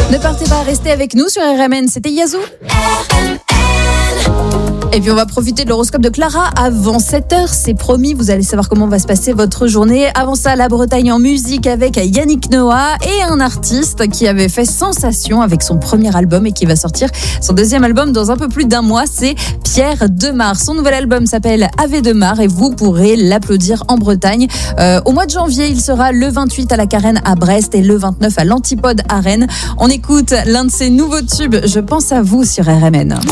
Ne partez pas, restez avec nous sur RMN, c'était Yazoo. Et puis on va profiter de l'horoscope de Clara avant 7h, c'est promis, vous allez savoir comment va se passer votre journée. Avant ça, la Bretagne en musique avec Yannick Noah et un artiste qui avait fait sensation avec son premier album et qui va sortir son deuxième album dans un peu plus d'un mois, c'est Pierre Demar. Son nouvel album s'appelle Ave Demar et vous pourrez l'applaudir en Bretagne. Au mois de janvier, il sera le 28 à la Carène à Brest et le 29 à l'Antipode à Rennes. On écoute l'un de ses nouveaux tubes, Je pense à vous sur RMN.